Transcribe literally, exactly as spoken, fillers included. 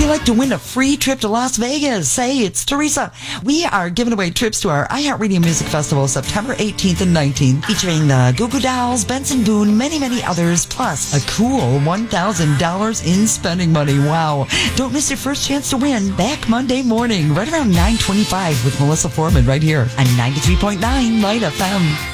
you like to win a free trip to Las Vegas? Hey, it's Teresa. We are giving away trips to our iHeartRadio Music Festival September eighteenth and nineteenth, featuring the Goo Goo Dolls, Benson Boone, many, many others, plus a cool one thousand dollars in spending money. Wow. Don't miss your first chance to win. Back Monday morning, right around nine twenty-five with Melissa Foreman right here on ninety-three point nine Light F M.